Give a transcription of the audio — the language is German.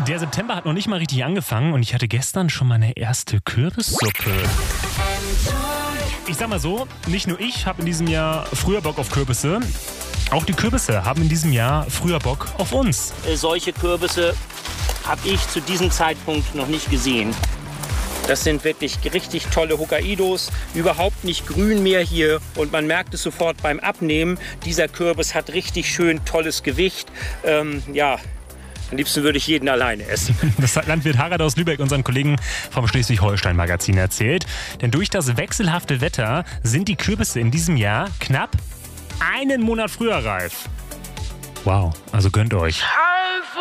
Der September hat noch nicht mal richtig angefangen und ich hatte gestern schon meine erste Kürbissuppe. Ich sag mal so, nicht nur ich habe in diesem Jahr früher Bock auf Kürbisse, auch die Kürbisse haben in diesem Jahr früher Bock auf uns. Solche Kürbisse habe ich zu diesem Zeitpunkt noch nicht gesehen. Das sind wirklich richtig tolle Hokkaidos, überhaupt nicht grün mehr hier und man merkt es sofort beim Abnehmen. Dieser Kürbis hat richtig schön tolles Gewicht. Am liebsten würde ich jeden alleine essen. Das hat Landwirt Harald aus Lübeck unseren Kollegen vom Schleswig-Holstein-Magazin erzählt. Denn durch das wechselhafte Wetter sind die Kürbisse in diesem Jahr knapp einen Monat früher reif. Wow, also gönnt euch.